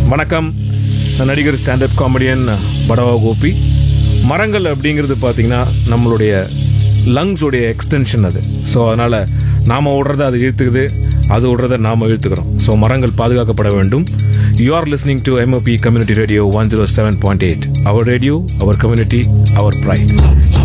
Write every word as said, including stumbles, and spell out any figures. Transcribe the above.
வணக்கம், நான் நடிகர் ஸ்டாண்டப் காமெடியன் படவா கோபி. மரங்கள் அப்படிங்கிறது பார்த்தீங்கன்னா நம்மளுடைய லங்ஸுடைய எக்ஸ்டென்ஷன் அது. ஸோ அதனால் நாம் விடுறத அது இழுத்துக்குது, அது விடுறத நாம் இழுத்துக்கிறோம். ஸோ மரங்கள் பாதுகாக்கப்பட வேண்டும். You are listening to MOP community radio one zero seven point eight. Our radio, our community, our fried.